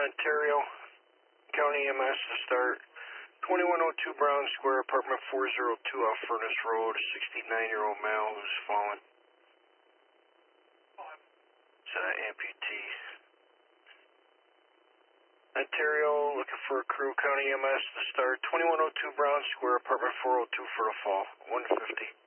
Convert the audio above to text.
Ontario, County EMS to start. 2102 Brown Square, apartment 402 off Furnace Road, 69-year-old male who's fallen. It's an amputee. Ontario, looking for a crew, County EMS to start. 2102 Brown Square, apartment 402 for a fall, 150.